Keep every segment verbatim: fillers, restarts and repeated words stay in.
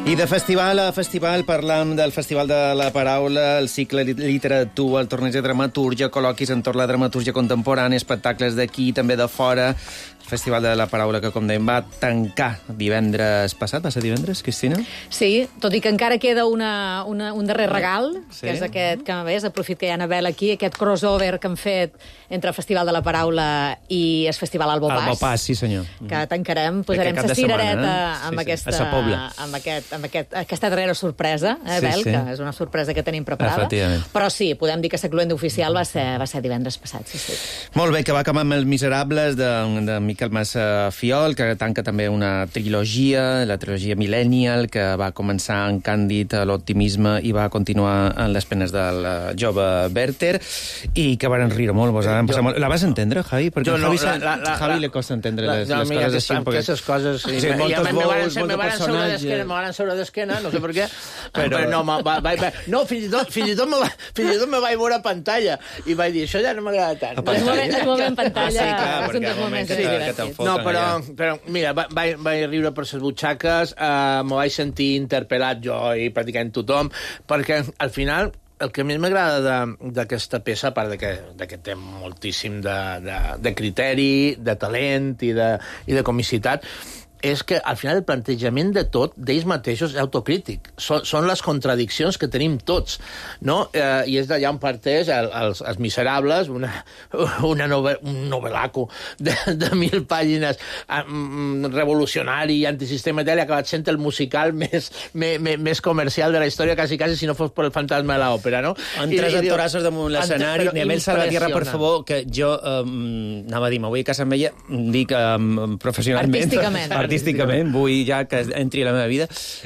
I de festival a festival parlam del Festival de la Paraula, el cicle literatura, el torneig de dramatúrgia, col·loquis entorn la dramatúrgia contemporània, espectacles d'aquí, també de fora. El Festival de la Paraula que, com dèiem, va tancar divendres passat. Va ser divendres, Cristina? Sí, tot i que encara queda una, una, un darrer regal, sí. que és aquest, que ves, aprofit que hi ha Anabel aquí, aquest crossover que han fet entre el Festival de la Paraula i el Festival Albo Pas. Albo Pas, sí senyor. Que tancarem, posarem la cirereta eh? amb, sí, aquesta, sí. amb, aquest, amb aquest, aquesta darrera sorpresa, eh, Bel, sí, sí. que és una sorpresa que tenim preparada. Però sí, podem dir que la cluenda oficial va ser, va ser divendres passat. Sí, sí. Molt bé, que va acabar amb Els Miserables, de, de Miquel Massafiol, que tanca també una trilogia, la trilogia Millennial, que va començar en Càndid a l'optimisme i va continuar en les penes del jove Werther, i que van riure molt. Vos jo, molt. La vas entendre, Javi? Perquè a Javi, no, la, la, Javi li costa entendre la, les, no, les coses així. Perquè aquestes coses... Sí, sí, moltes vols, moltes personatges... Me van sobre d'esquena, no sé per què, però, però no, va, va, va, no, fins i tot, fins i tot, me, va, fins i tot me vaig veure a pantalla i vaig dir, això ja no m'agrada tant. Es moment en pantalla... Ah, sí, clar, perquè hi ha moments que, que t'enfoquen. No, però, però mira, vaig, vaig riure per les butxaques, eh, me vaig sentir interpel·lat jo i pràcticament tothom, perquè al final el que més m'agrada d'aquesta peça, a part de que, de que té moltíssim de, de, de criteri, de talent i de, i de comicitat, és que al final el plantejament de tot d'ells mateixos és autocrític. Són, són les contradiccions que tenim tots, no? Eh, I és d'allà on parteix el, els, els Miserables, una, una novel, un novelaco de, de mil pàgines um, revolucionari i antisistema i tal, i ha acabat sent el musical més, més, més comercial de la història, quasi, quasi, si no fos per el fantasma de l'òpera, no? En tres actorassos damunt l'escenari, Nemel Salvatierra, per favor, que jo, um, anava a dir, m'avui a casa amb ella, dic um, professionalment... Artísticament. Artísticament, vull ja que entri a la meva vida.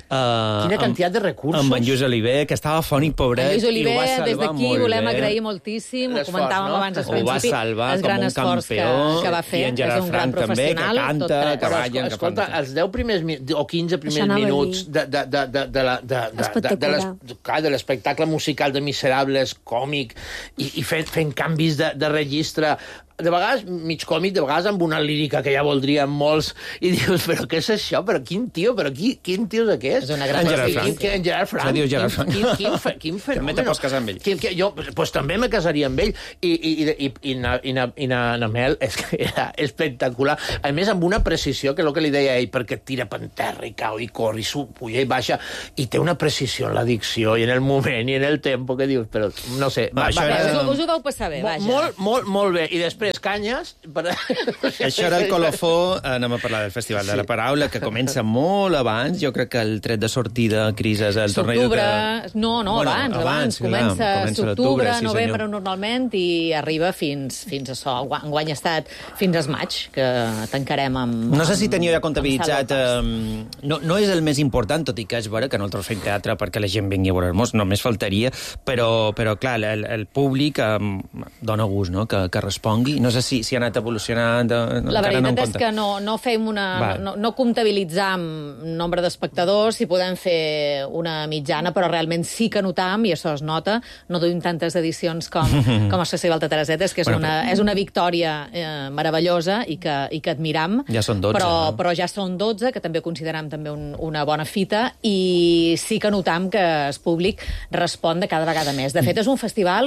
Uh, Quina quantitat de recursos. Amb en Lluís Oliver, que estava fònic, pobret, en Lluís Oliver, i ho va salvar des d'aquí volem bé. agrair moltíssim, ho comentàvem no? abans al principi, ho va salvar el com gran un campió, que, que va fer, i en Gerard Frank també, que canta, que balla... Escolta, els deu primers o quinze primers minuts de, de, de, de, de, la, de, de, de, de, de l'espectacle musical de Miserables, còmic, i, i fent, fent canvis de, de registre, de vegades mig còmic, de vegades amb una lírica que ja voldrien molts, i dius, però què és això? Però quin tio? Però qui, quin tio és aquest? És una gran... En Gerard Frank. Quin, en Gerard Frank. Se diu Gerard Frank. Quin, quin, quin, quin fenomen. També te pots casar amb ell. Quin, quin, jo pues, també me casaria amb ell. I, i, i, i, i, na, i, na, i na, na Mel és que era espectacular. A més, amb una precisió, que és el que li deia ell, perquè tira per terra i cau i corre i sub, puja i baixa, i té una precisió en la dicció i en el moment i en el tempo que dius, però no sé. Va, va, va, era... us, us ho vau passar bé, vaja. Molt, molt, molt bé. I després, canyes... Per... Això era el colofó. Anem a parlar del Festival de la Paraula, que comença molt abans. Jo crec que el tret de sortida, Cris, és el torneig de... No, no, bueno, abans, abans. Comença l'octubre, sí, novembre, normalment, i arriba fins, fins a això. Enguany ha estat fins al maig, que tancarem amb... No sé si teniu ja comptabilitzat... Eh, no, no és el més important, tot i que és vera que nosaltres fem teatre perquè la gent vingui a veure-nos, només faltaria, però, però clar, el, el públic eh, dona gust, no?, que, que respongui. No sé si, si ha anat evolucionant... La veritat no és que no, no fem una... No, no comptabilitzam nombre d'espectadors, si podem fer una mitjana, però realment sí que notam, i això es nota, no duim tantes edicions com, com el Festival de Tarasetes, que és, bueno, una, però... és una victòria eh, meravellosa i que, i que admiram. Ja són dotze. Però, no? però ja són dotze, que també consideram també un, una bona fita, i sí que notam que el públic respon de cada vegada més. De fet, és un festival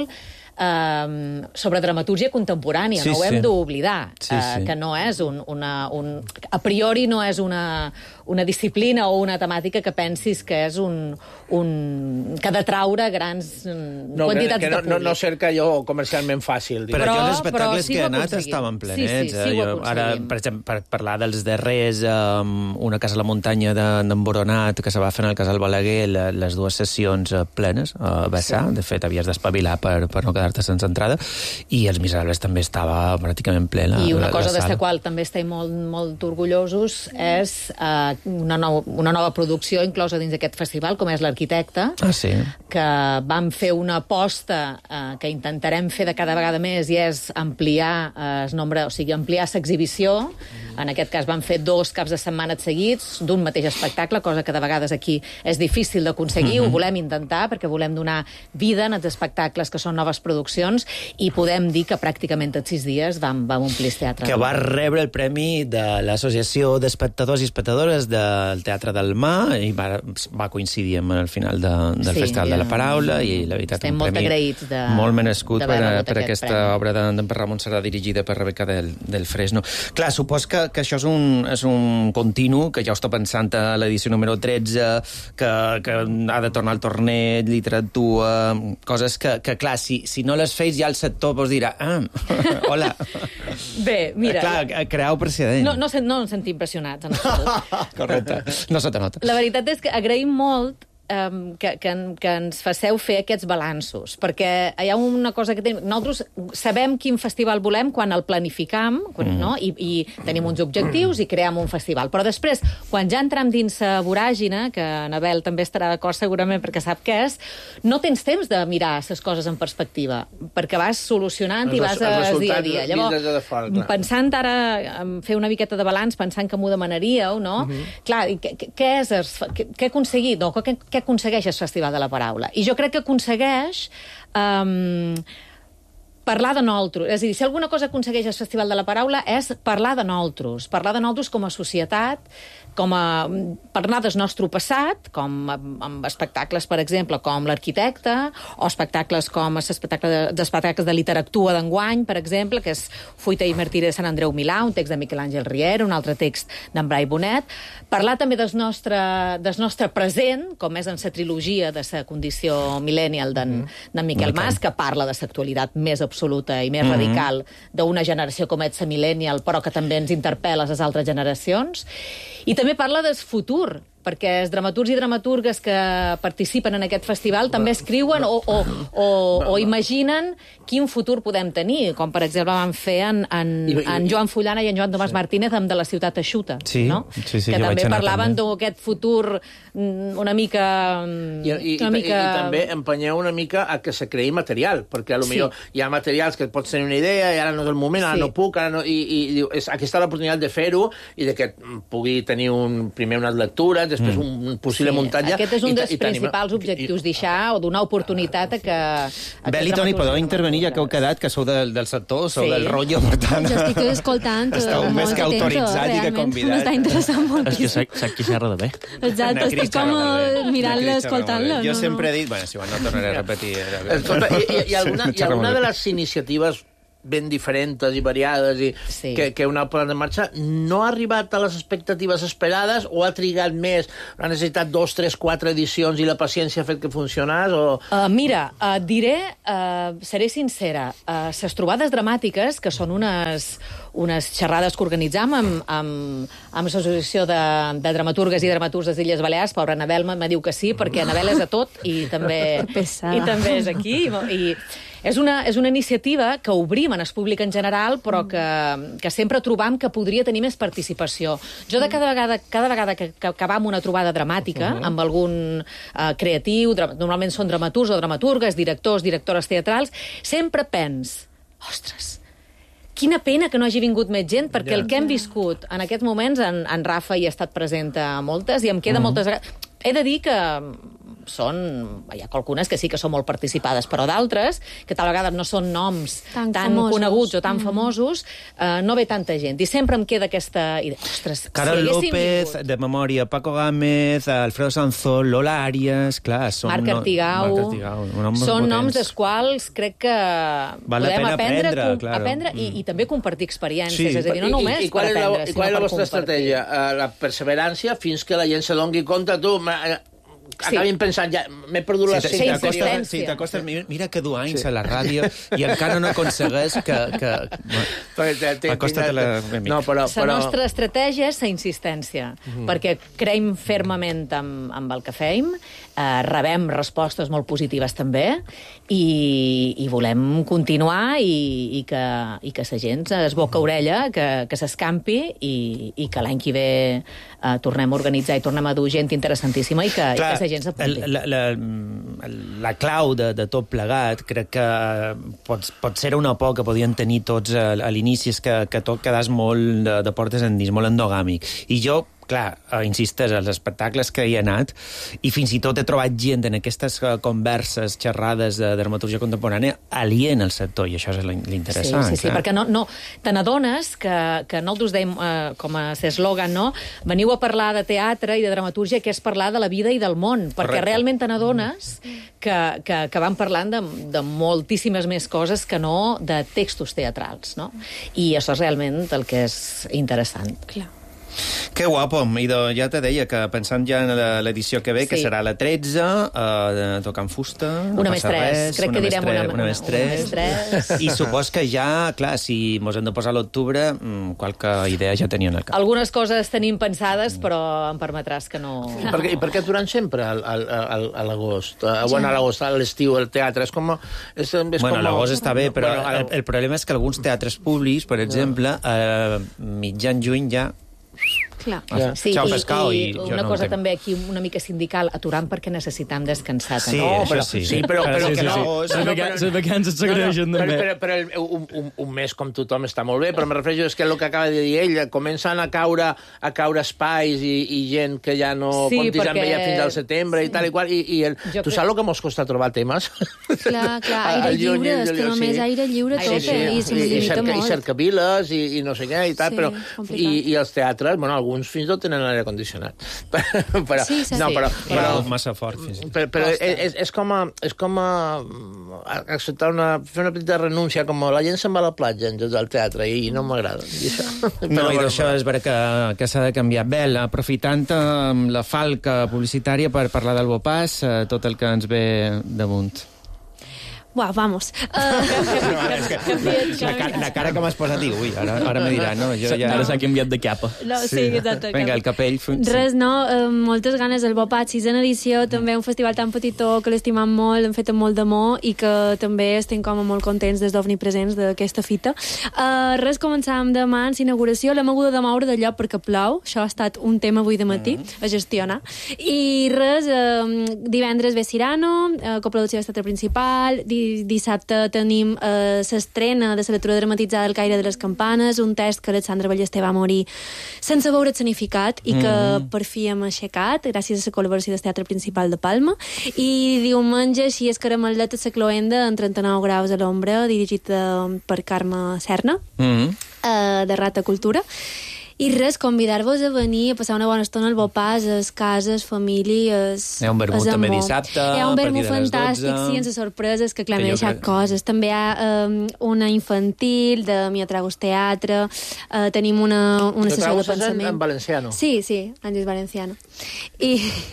Um, sobre dramatúrgia contemporània, sí, no ho hem sí. d'oblidar, sí, uh, sí. que no és un, una... Un, a priori no és una, una disciplina o una temàtica que pensis que és un... un que ha de traure grans no, quantitats que no, de públic. No, no cerca jo comercialment fàcil. Però, però els espectacles sí que he anat estaven plenets. Sí, sí, sí, jo, ara, per exemple, per parlar dels darrers, um, una casa a la muntanya d'en Boronat, que se va fer en el Casal Balaguer, la, les dues sessions plenes a vessar. Sí. De fet, havies d'espavilar per, per no quedar sense entrada, i Els Miserables també estava pràcticament plena. I una la, cosa la de la qual també estem molt, molt orgullosos és uh, una, nou, una nova producció inclosa dins d'aquest festival, com és L'Arquitecte, ah, sí. que vam fer una aposta uh, que intentarem fer de cada vegada més, i és ampliar uh, el nombre, o sigui, ampliar l'exhibició. En aquest cas vam fer dos caps de setmana seguits d'un mateix espectacle, cosa que de vegades aquí és difícil d'aconseguir. Mm-hmm. Ho volem intentar perquè volem donar vida en els espectacles que són noves produccions, i podem dir que pràcticament tots sis dies vam, vam omplir el teatre. Que va rebre el premi de l'Associació d'Espectadors i Espectadores actors del Teatre del Mar i va, va coincidir amb el final de, del Sí, Festival de la Paraula i la veritat estem un molt premi agraïts de- molt merescut per, d'haver rebut per aquest aquesta premi. obra d'en Ramon Serra dirigida per Rebeca del, del Fresno. Clar, supos que, que això és un, és un continu, que ja ho està pensant a l'edició número tretze, que, que ha de tornar al torneig, literatura, coses que, que clar, si, si no les feis ja el sector vos dirà ah, hola. Bé, mira... Clar, creau precedent. No, no, sen- no ens sentim impressionats, en absolut. Correcte. No se te nota. La veritat és que agraïm molt um, que, que, que ens faceu fer aquests balanços, perquè hi ha una cosa que tenim... Nosaltres sabem quin festival volem quan el planificam, quan, mm. no? I, i tenim uns objectius i creem un festival. Però després, quan ja entrem dins la voràgina, que Anabel també estarà d'acord segurament perquè sap què és, no tens temps de mirar les coses en perspectiva, perquè vas solucionant Els i vas res- els a dia a resultats dia. vins des de fora, clar. Pensant ara en fer una miqueta de balanç, pensant que m'ho demanaríeu, no? Uh -huh. Clar, i què, què és... es- Què, què ha aconseguit? No, què, què aconsegueix el Festival de la Paraula? I jo crec que aconsegueix... Um, parlar de nosaltres. És a dir, si alguna cosa aconsegueix el Festival de la Paraula és parlar de nosaltres. Parlar de nosaltres com a societat, com a parlar del nostre passat, com amb, amb espectacles, per exemple, com l'Arquitecte, o espectacles com l'espectacle de, de, espectacles de literatura d'enguany, per exemple, que és Fuita i martiri de Sant Andreu Milà, un text de Miquel Àngel Riera, un altre text d'en Brai Bonet. Parlar també del nostre, del nostre present, com és en la trilogia de la condició millennial d'en mm. Miquel Mas, que parla de l'actualitat més absoluta i més mm -hmm. radical d'una generació com és la millennial, però que també ens interpel·la a les altres generacions. I també parla del futur, perquè els dramaturgs i dramaturgues que participen en aquest festival també escriuen o, o, o, o imaginen quin futur podem tenir, com per exemple van fer en, en, en Joan Fullana i en Joan Tomàs sí. Martínez amb De la ciutat eixuta, sí, no? sí, sí, que jo també vaig anar parlaven també. d'aquest futur una mica... I, i, una i, mica... i, i també empenyeu una mica a que se creï material, perquè a lo millor Sí. hi ha materials que pots tenir una idea i ara no és el moment, ara Sí. no puc, ara no, i, i diu, és, aquí està l'oportunitat de fer-ho i de que pugui tenir un, primer unes lectures, després mm. un, un possible sí. muntatge. Aquest és un i, dels i principals objectius, deixar o donar oportunitat a que... a que Bel i Toni, dramaturgs podeu i intervenir, ja que heu dramaturgues. quedat, que sou del, del sector, sou Sí. del rotllo, per tant... Jo estic escoltant Esteu molt més que atento, autoritzat i que realment. convidat. M'està interessant molt. És que sac, sac qui xerra de bé. Exacte, estic com mirant-lo, escoltant-lo. Jo no, sempre no. he dit... Bueno, si igual no tornaré a repetir. Escolta, i, i, i alguna, i alguna de les iniciatives ben diferents i variades i Sí. que, que una posat en marxa no ha arribat a les expectatives esperades o ha trigat més? Ha necessitat dos, tres, quatre edicions i la paciència ha fet que funcionés? O... Uh, mira, uh, diré, uh, seré sincera, uh, les trobades dramàtiques, que són unes, unes xerrades que organitzam amb, amb, amb l'associació de, de dramaturgues i dramaturgs de les Illes Balears, pobra Anabel me diu que sí, perquè Anabel és a tot i també, Pesada. i també és aquí. I, és una, és una iniciativa que obrim en el públic en general, però que, que sempre trobam que podria tenir més participació. Jo de cada vegada, cada vegada que, que acabam una trobada dramàtica uh -huh. amb algun uh, creatiu, normalment són dramaturgs o dramaturgues, directors, directores teatrals, sempre pens, ostres, quina pena que no hagi vingut més gent, perquè el que hem viscut en aquests moments, en, en Rafa hi ha estat present a moltes, i em queda uh -huh. moltes... He de dir que són... Hi ha algunes que sí que són molt participades, però d'altres, que tal vegada no són noms Tan tan, famosos. coneguts o tan Mm. famosos, eh, no ve tanta gent. I sempre em queda aquesta idea. Ostres, Carol si haguéssim López, vingut... de memòria, Paco Gámez, Alfredo Sanzol, Lola Arias, clar, són... Marc no- Artigau, Marc Artigau, un home són potents. noms dels quals crec que la podem pena aprendre, aprendre, com, claro. aprendre i, Mm. i també compartir experiències, Sí. és a dir, no només I, i, i qual per és la, aprendre, i qual és sinó la per vostra compartir. estratègia? Uh, la perseverància fins que la gent se doni compte, tu... Ma, acabin pensant, ja m'he perdut la Si Sí, t'acostes- insistència. si t'acostes, mira, mira que du anys sí. a la ràdio i encara no aconsegueix que... que... Acosta't a la... No, però... La però... nostra estratègia és la insistència, mm. perquè creiem fermament amb, amb el que feim, eh, rebem respostes molt positives també, i, i volem continuar i, i, que, i que la gent es boca orella, que, que s'escampi i, i que l'any que ve eh, tornem a organitzar i tornem a dur gent interessantíssima i que, Clar, i que la gent s'apunti. la, la, la clau de, de tot plegat crec que pot, pot ser una por que podien tenir tots a, a l'inici, és que, que tot quedàs molt de, de portes endins, molt endogàmic. I jo clar, uh, insistes, els espectacles que hi ha anat, i fins i tot he trobat gent en aquestes uh, converses, xerrades de dramaturgia contemporània alien al sector, i això és l'interessant. Sí, sí, sí, perquè no, no, te n'adones que, que nosaltres dèiem, eh, com a eslògan, no? Veniu a parlar de teatre i de dramaturgia, que és parlar de la vida i del món, perquè Correcte. realment te n'adones que, que, que van parlant de, de moltíssimes més coses que no de textos teatrals, no? I això és realment el que és interessant. Clar. Que guapo, Ido, ja te deia que pensant ja en l'edició que ve, sí. que serà la tretze, uh, tocant fusta, no una més passa tres, res, crec una que més direm tres, una, una, més tres. una més tres. I supos que ja, clar, si mos hem de posar a l'octubre, mmm, qualque idea ja tenien al cap. Algunes coses tenim pensades, però em permetràs que no... I per, I per què duran sempre al, al, al, a l'agost? Uh, bueno, a l'agost, a l'estiu, el teatre. És com... És, és bueno, com... l'agost està bé, però bueno, el, el problema és que alguns teatres públics, per exemple, a mitjan juny ja... Clar. Ja. Sí, Xau, i, pescau, i, i jo una no cosa entenc. també aquí una mica sindical, aturant perquè necessitam descansar. Sí, no? això però, sí. sí, però, però, Sí, sí, que no, sí. no, Les no, vaca- però- les vacances s'agraeixen no, no, també. però, però el, un, un, un mes com tothom està molt bé, però me refereixo és que el que acaba de dir ell, comencen a caure a caure espais i, i gent que ja no Sí, comptis perquè- amb ella fins al setembre i tal i qual, i, i el, Jo tu crec- saps el que mos costa trobar temes? Clar, clar, aire Al juny i lliure, al és que juliol, només sí. aire lliure Aire tope, lliure. i se I, i, limita cerca, i molt. cercaviles i, i no sé què i tal, Sí, però complicat. i, i els teatres, bueno, alguns fins i tot tenen aire condicionat. però, Sí, sí, no, sí. però, Però però, massa fort, fins i tot. però, però Costa. és, és com a, és com a acceptar una, fer una petita renúncia, com la gent se'n va a la platja en lloc del teatre, i no m'agrada. I això. No, i d'això és vera que, que s'ha de canviar. Bel, aprofitant eh, la falca publicitària per parlar del Bopàs, eh, tot el que ens ve damunt. Buah, vamos. Uh, No, és que la, cara, la cara que m'has posat, dic, ui, ara, ara me dirà, no? Jo ja... Ara s'ha canviat de capa. no, sí, exacte. Vinga, el capell... Sí. Res, no, eh, moltes ganes del Bopat, sisena edició, també un festival tan petitó que l'estimam molt, hem fet amb molt d'amor i que també estem com a molt contents des d'Omnipresents d'aquesta fita. Uh, res, començàvem demà en l'inauguració, l'hem hagut de moure de lloc perquè plou, això ha estat un tema avui de matí, mm. a gestionar. I res, eh, divendres ve Cirano, eh, coproducció del teatre principal, di dissabte tenim eh, l'estrena de la lectura dramatitzada del Caire de les Campanes, un text que Alexandre Ballester va morir sense veure escenificat i que mm. per fi hem aixecat gràcies a la col·laboració del Teatre Principal de Palma, i diumenge així és Caramelet a la Cloenda en trenta-nou graus a l'ombra, dirigit eh, per Carme Serna, Mm. eh, de Rata Cultura. I res, convidar-vos a venir a passar una bona estona al Bopàs, a les cases, famílies... Hi ha un vermut és també amor. dissabte, Hi ha un a partir vermut de les fantàstic, dotze. sí, sense sorpreses, que clar, Que m'he jo deixat crec- coses. També hi ha um, una infantil de Mi Atragos Teatre, uh, tenim una, una sessió de Traus en, pensament. en valenciano. Sí, sí, Àngels Valenciano. I,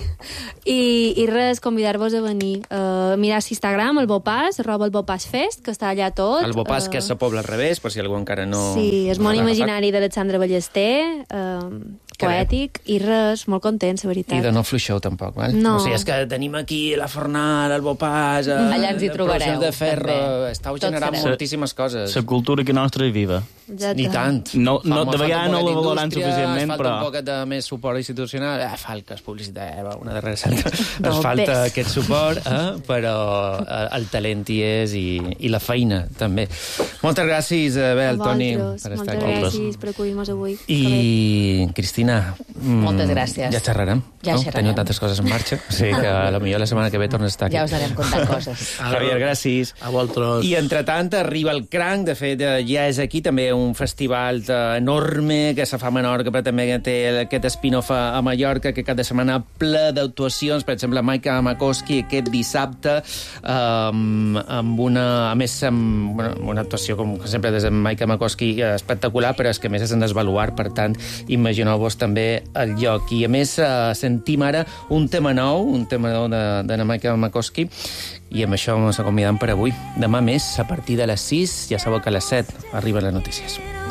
i, i res, convidar-vos a venir. Uh, mirar l'Instagram, el Bopàs, arroba el Bopàs Fest, que està allà tot. El Bopàs, eh, que és la Pobla al revés, per si algú encara no... Sí, és món no l'ha imaginari d'Alexandre Ballester, eh, Que bé. poètic, i res, molt contents, la veritat. I de no fluixeu tampoc, val? No. O sigui, és que tenim aquí la fornada, el Bopàs... Eh, Allà ens hi trobareu, de ferro, també. estàu Tots generant serem. moltíssimes coses. La cultura que nostra és viva. Exacte. Ni tant. No- no, Fa- de falta vegades un no poquet la valoran d'indústria, suficientment, falta però- un poquet de més suport institucional. Eh, falques, publicitat, eh, una darrere l'altra. Del Ens falta pes. aquest suport, eh, però eh, el talent hi és i, i la feina, també. Moltes gràcies, eh, Bel, Toni, Vosaltres, per estar moltes aquí. gràcies per acollir-nos avui. Que bé. I, Cristina... mm, Moltes gràcies. Ja xerrarem. Ja no? xerrarem. Teniu tantes coses en marxa. Sí, que a la millor la setmana que ve tornes a estar aquí. Ja us anem contant coses. Javier, gràcies. A vosaltres. I, entretant, arriba el Cranc. De fet, eh, ja és aquí també un festival eh, enorme que se fa a Menorca, però també té aquest spin-off a, a Mallorca, que cada setmana ple d'actuacions. Per exemple, Maika Makoski aquest dissabte, eh, amb una... A més, amb bueno, una actuació, com sempre, des de Maika Makoski, eh, espectacular, però és que a més és en desvaluar, per tant, imagineu-vos també el lloc. I, a més, eh, sentim ara un tema nou, un tema nou de, de la Maika Makoski, i amb això ens acomiadem per avui. Demà més, a partir de les sis, ja sabeu que a les set arriben les notícies.